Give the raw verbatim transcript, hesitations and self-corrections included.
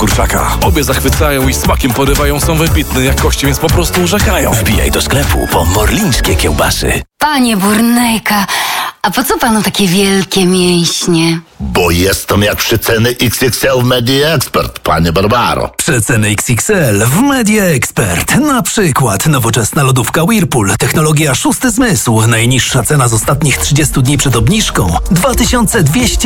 kurczaka. Obie zachwycają i smakiem porywają, są wybitne jakości, więc po prostu urzekają. Wbijaj do sklepu po morlińskie kiełbasy. Panie Burnejka, a po co panu takie wielkie mięśnie? Bo jestem jak przeceny X X L w Media Expert, panie Barbaro. Przeceny X X L w Media Expert. Na przykład nowoczesna lodówka Whirlpool, technologia szósty zmysł. Najniższa cena z ostatnich trzydziestu dni przed obniżką dwa tysiące dwieście